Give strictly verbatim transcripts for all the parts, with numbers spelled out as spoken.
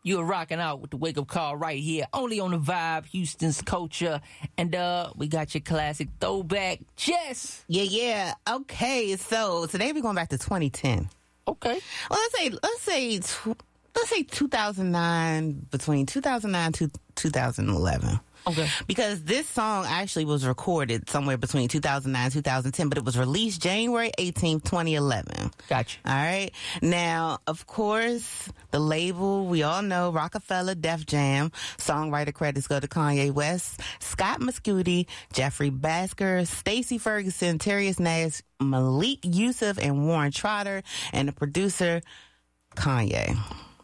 You're rocking out with the Wake Up Call right here, only on the Vibe, Houston's Culture. And uh, we got your classic throwback, Jess. Yeah, yeah. Okay, so today we're going back to twenty ten. Okay. Well, let's say, let's say, tw- let's say two thousand nine, between two thousand nine to two thousand eleven. Okay. Because this song actually was recorded somewhere between two thousand nine and two thousand ten, but it was released January eighteenth, twenty eleven. Gotcha. All right. Now, of course, the label, we all know, Rockefeller Def Jam. Songwriter credits go to Kanye West, Scott Mescudi, Jeffrey Basker, Stacey Ferguson, Terius Nash, Malik Yusuf, and Warren Trotter. And the producer, Kanye.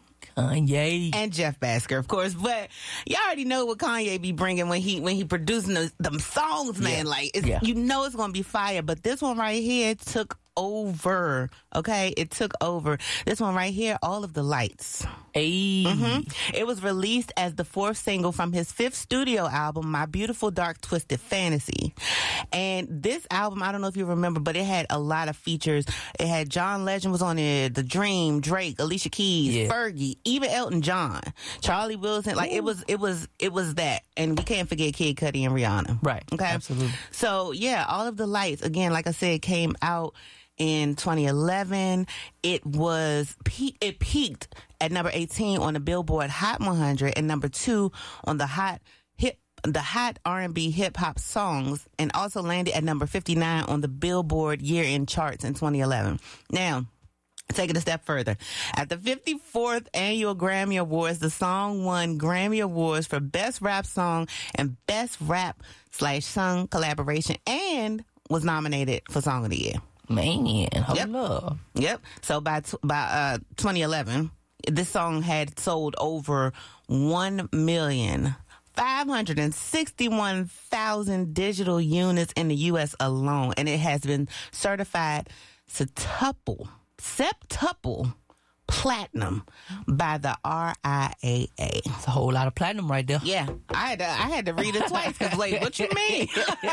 Kanye. And Jeff Basker, of course. But you already know what Kanye be bringing when he when he producing those, them songs, man. Yeah. Like, it's, Yeah. you know it's going to be fire. But this one right here took over, okay? It took over. This one right here, All of the Lights. Hey. Mm-hmm. It was released as the fourth single from his fifth studio album, My Beautiful Dark Twisted Fantasy. And this album, I don't know if you remember, but it had a lot of features. It had John Legend was on it, The Dream, Drake, Alicia Keys, Yeah. Fergie, even Elton John, Charlie Wilson. Like, it was, it was, it was that. And we can't forget Kid Cudi and Rihanna. Right. Okay. Absolutely. So yeah, All of the Lights, again, like I said, came out in twenty eleven. It was pe- it peaked at number eighteen on the Billboard Hot one hundred and number two on the Hot Hip the Hot R and B Hip Hop Songs, and also landed at number fifty-nine on the Billboard Year-End Charts in twenty eleven. Now, take it a step further. At the fifty-fourth Annual Grammy Awards, the song won Grammy Awards for Best Rap Song and Best Rap slash Song Collaboration, and was nominated for Song of the Year. Man, hold Yep. up. Yep. So by t- by uh, twenty eleven, this song had sold over one million five hundred sixty-one thousand digital units in the U S alone, and it has been certified septuple, septuple platinum by the R I A A. It's a whole lot of platinum right there. Yeah, I had to, I had to read it twice because, wait, what you mean?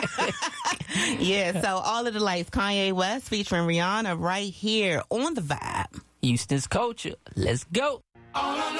Yeah, so All of the Lights, Kanye West featuring Rihanna right here on the Vibe. Houston's Culture. Let's go.